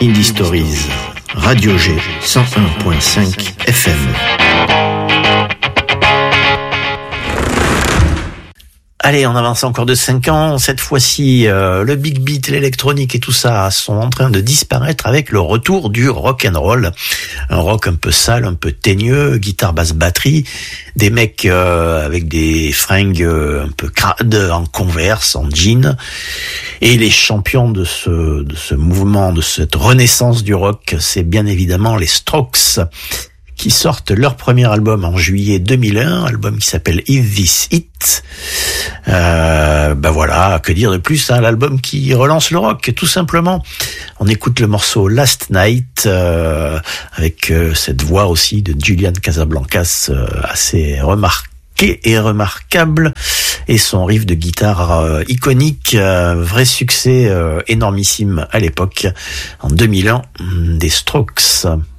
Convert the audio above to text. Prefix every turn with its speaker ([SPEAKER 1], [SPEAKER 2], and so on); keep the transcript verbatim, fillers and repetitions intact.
[SPEAKER 1] Indie Stories, Radio G, cent un point cinq F M. Allez, on avance encore de cinq ans. Cette fois-ci, euh, le big beat, l'électronique et tout ça sont en train de disparaître avec le retour du rock and roll. Un rock un peu sale, un peu teigneux, guitare, basse, batterie. Des mecs euh, avec des fringues euh, un peu crades, en Converse, en jean. Et les champions de ce, de ce mouvement, de cette renaissance du rock, c'est bien évidemment les Strokes, qui sortent leur premier album en juillet deux mille un, album qui s'appelle Is This It. Euh, ben voilà, que dire de plus, hein, l'album qui relance le rock, tout simplement. On écoute le morceau Last Night, euh, avec euh, cette voix aussi de Julian Casablancas, euh, assez remarquée et remarquable, et son riff de guitare euh, iconique, euh, vrai succès euh, énormissime à l'époque, en deux mille un, des Strokes.